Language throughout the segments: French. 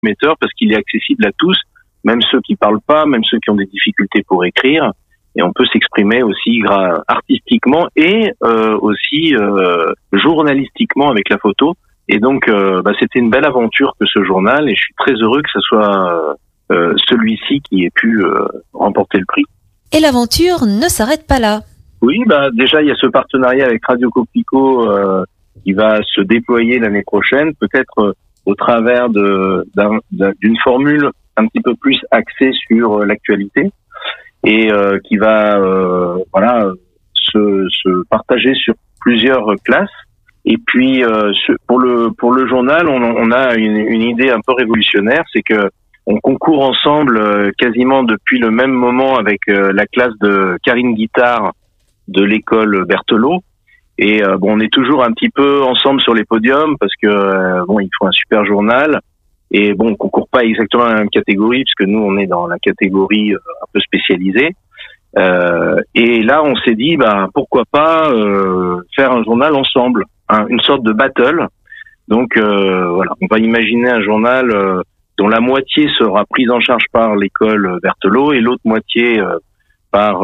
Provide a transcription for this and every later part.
transmetteur parce qu'il est accessible à tous, même ceux qui parlent pas, même ceux qui ont des difficultés pour écrire. Et on peut s'exprimer aussi artistiquement et aussi journalistiquement avec la photo. Et donc, c'était une belle aventure que ce journal, et je suis très heureux que ce soit celui-ci qui ait pu remporter le prix. Et l'aventure ne s'arrête pas là. Oui, déjà il y a ce partenariat avec Radio Coquelicot qui va se déployer l'année prochaine, peut-être au travers d'une formule un petit peu plus axée sur l'actualité, et qui va se partager sur plusieurs classes. Et puis pour le journal, on a une idée un peu révolutionnaire, c'est que on concourt ensemble quasiment depuis le même moment avec la classe de Karine Guittard de l'école Berthelot. Et on est toujours un petit peu ensemble sur les podiums parce que il faut un super journal. Et on concourt pas exactement dans la même catégorie puisque nous on est dans la catégorie un peu spécialisée. Et là on s'est dit pourquoi pas faire un journal ensemble, une sorte de battle. Donc on va imaginer un journal dont la moitié sera prise en charge par l'école Berthelot et l'autre moitié par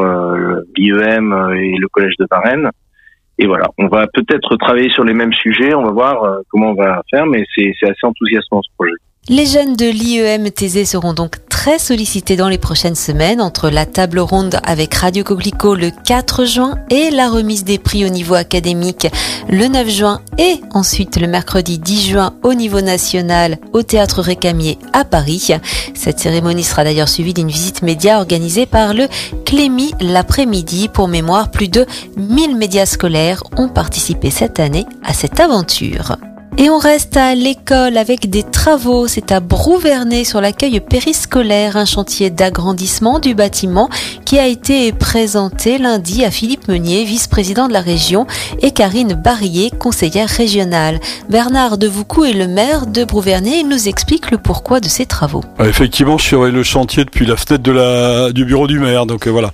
l'IEM et le collège de Varennes. Et voilà, on va peut-être travailler sur les mêmes sujets, on va voir comment on va faire, mais c'est assez enthousiasmant ce projet. Les jeunes de l'IEM Thésée seront donc très sollicités dans les prochaines semaines entre la table ronde avec Radio Coquelicot le 4 juin et la remise des prix au niveau académique le 9 juin et ensuite le mercredi 10 juin au niveau national au Théâtre Récamier à Paris. Cette cérémonie sera d'ailleurs suivie d'une visite média organisée par le Clémy l'après-midi. Pour mémoire, plus de 1000 médias scolaires ont participé cette année à cette aventure. Et on reste à l'école avec des travaux. C'est à Brou-Vernay sur l'accueil périscolaire, un chantier d'agrandissement du bâtiment qui a été présenté lundi à Philippe Meunier, vice-président de la région, et Karine Barillet, conseillère régionale. Bernard Devoucou est le maire de Brou-Vernay. Il nous explique le pourquoi de ces travaux. Effectivement, je surveille le chantier depuis la fenêtre du bureau du maire. Donc voilà.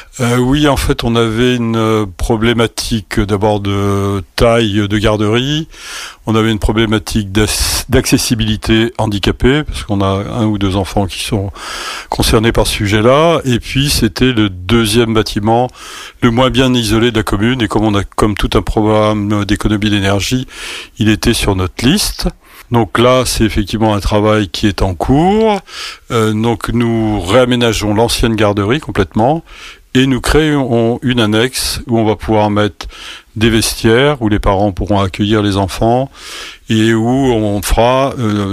Oui, en fait, on avait une problématique d'abord de taille de garderie. On avait une problématique d'accessibilité handicapée, parce qu'on a 1 ou 2 enfants qui sont concernés par ce sujet-là. Et puis, c'était le deuxième bâtiment le moins bien isolé de la commune. Et comme tout un programme d'économie d'énergie, il était sur notre liste. Donc là, c'est effectivement un travail qui est en cours. Donc nous réaménageons l'ancienne garderie complètement. Et nous créons une annexe où on va pouvoir mettre des vestiaires, où les parents pourront accueillir les enfants, et où on fera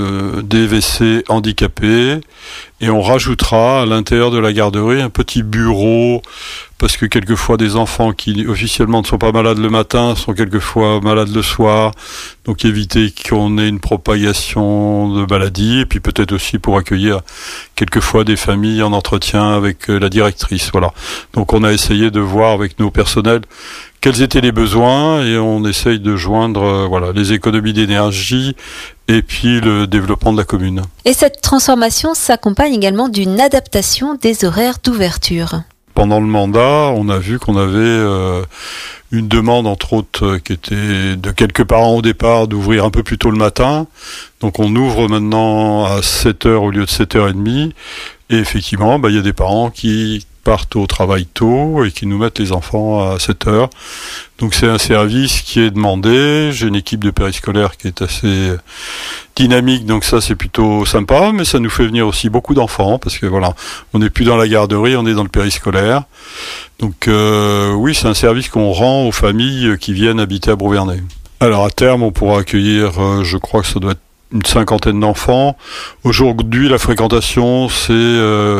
des WC handicapés, et on rajoutera à l'intérieur de la garderie un petit bureau, parce que quelquefois des enfants qui officiellement ne sont pas malades le matin sont quelquefois malades le soir, donc éviter qu'on ait une propagation de maladies, et puis peut-être aussi pour accueillir quelquefois des familles en entretien avec la directrice. Voilà. Donc on a essayé de voir avec nos personnels quels étaient les besoins, et on essaye de joindre les économies d'énergie et puis le développement de la commune. Et cette transformation s'accompagne également d'une adaptation des horaires d'ouverture. Pendant le mandat, on a vu qu'on avait une demande, entre autres, qui était de quelques parents au départ, d'ouvrir un peu plus tôt le matin. Donc on ouvre maintenant à 7h au lieu de 7h30. Et effectivement, il y a des parents qui partent au travail tôt et qui nous mettent les enfants à 7h. Donc c'est un service qui est demandé. J'ai une équipe de périscolaire qui est assez dynamique, donc ça c'est plutôt sympa, mais ça nous fait venir aussi beaucoup d'enfants, parce que on n'est plus dans la garderie, on est dans le périscolaire. Donc oui, c'est un service qu'on rend aux familles qui viennent habiter à Brou-Vernay. Alors à terme, on pourra accueillir, je crois que ça doit être une 50aine d'enfants. Aujourd'hui, la fréquentation, c'est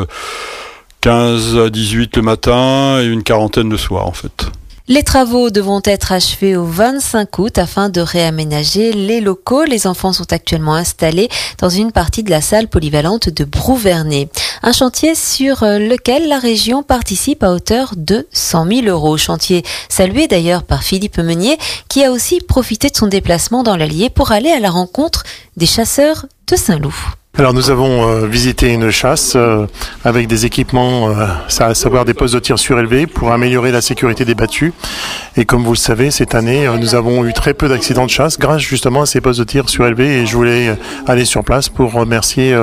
15 à 18 le matin et une 40aine le soir, en fait. Les travaux devront être achevés au 25 août afin de réaménager les locaux. Les enfants sont actuellement installés dans une partie de la salle polyvalente de Brou-Vernay. Un chantier sur lequel la région participe à hauteur de 100 000 €. Chantier salué d'ailleurs par Philippe Meunier, qui a aussi profité de son déplacement dans l'Allier pour aller à la rencontre des chasseurs de Saint-Loup. Alors nous avons visité une chasse avec des équipements, à savoir des postes de tir surélevés pour améliorer la sécurité des battues. Et comme vous le savez, cette année, nous avons eu très peu d'accidents de chasse grâce justement à ces postes de tir surélevés et je voulais aller sur place pour remercier